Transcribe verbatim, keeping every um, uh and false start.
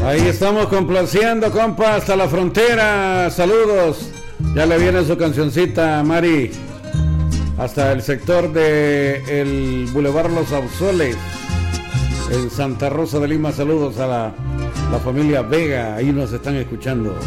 Ahí estamos complaciendo, compa, hasta la frontera. Saludos. Ya le viene su cancioncita, Mari. Hasta el sector de el Boulevard Los Ausoles, en Santa Rosa de Lima. Saludos a la, la familia Vega. Ahí nos están escuchando.